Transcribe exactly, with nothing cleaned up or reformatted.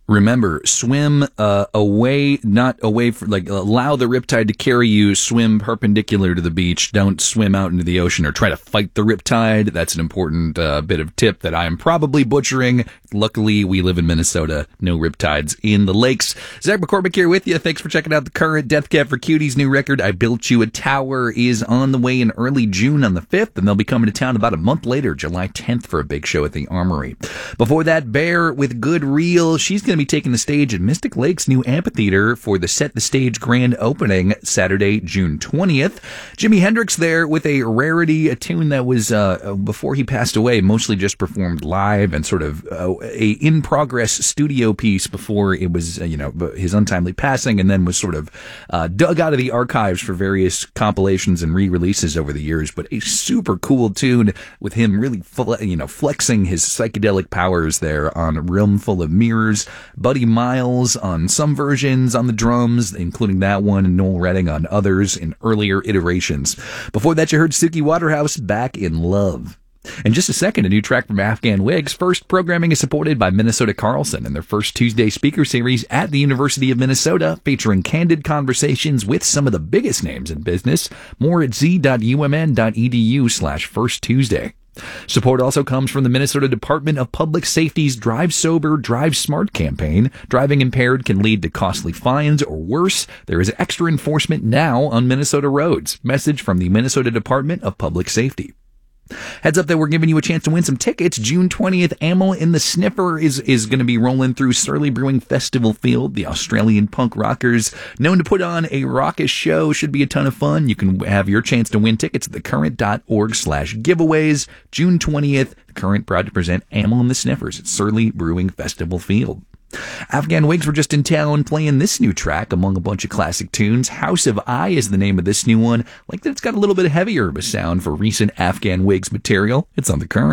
Remember, swim uh, away, not away from, like, allow the riptide to carry you, swim perpendicular to the beach. Don't swim out into the ocean or try to fight the riptide. That's an important uh, bit of tip that I am probably butchering. Luckily, we live in Minnesota. No riptides in the lakes. Zach McCormick here with you. Thanks for checking out the current Death Cab for Cuties new record, I Built You a Tower, is on the way in early June on the fifth, and they'll be coming to town about a month later, July tenth, for a big show at the Armory. Before that, Bear with Good Reel. She's going to be taking the stage at Mystic Lake's new amphitheater for the Set the Stage grand opening Saturday, June twentieth. Jimi Hendrix there with a rarity, a tune that was, uh, before he passed away, mostly just performed live and sort of uh, a in-progress studio piece before it was, uh, you know, his untimely passing, and then was sort of uh, dug out of the archives for various compilations and re-releases over the years. But a super cool tune with him really, you know, flexing his psychedelic powers there on A Room Full of Mirrors. Buddy Miles on some versions on the drums, including that one, and Noel Redding on others in earlier iterations. Before that, you heard Suki Waterhouse, Back in Love. In just a second, a new track from Afghan Wigs. First, programming is supported by Minnesota Carlson and their first Tuesday speaker series at the University of Minnesota, featuring candid conversations with some of the biggest names in business. More at z.umn.edu slash first Tuesday. Support also comes from the Minnesota Department of Public Safety's Drive Sober, Drive Smart campaign. Driving impaired can lead to costly fines or worse. There is extra enforcement now on Minnesota roads. Message from the Minnesota Department of Public Safety. Heads up that we're giving you a chance to win some tickets. June twentieth, Amyl in the Sniffer is, is going to be rolling through Surly Brewing Festival Field. The Australian punk rockers, known to put on a raucous show, should be a ton of fun. You can have your chance to win tickets at thecurrent.org slash giveaways. June twentieth, The Current proud to present Amyl and the Sniffers at Surly Brewing Festival Field. Afghan Wigs were just in town playing this new track among a bunch of classic tunes. House of I is the name of this new one. Like that it's got a little bit heavier of a sound for recent Afghan Wigs material. It's on The Current.